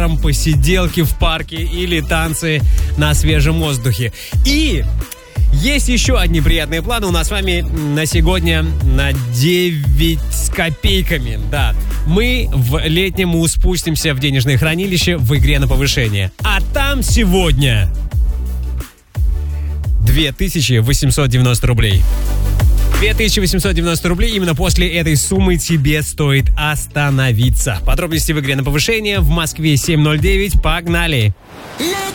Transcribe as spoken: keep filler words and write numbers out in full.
баром, посиделки в парке или танцы на свежем воздухе. И есть еще одни приятные планы у нас с вами на сегодня на девять с копейками. Да, мы в летнем спустимся в денежное хранилище в игре на повышение. А там сегодня две тысячи восемьсот девяносто рублей. две тысячи восемьсот девяносто рублей. Именно после этой суммы тебе стоит остановиться. Подробности в игре на повышение в Москве семь ноль девять. Погнали!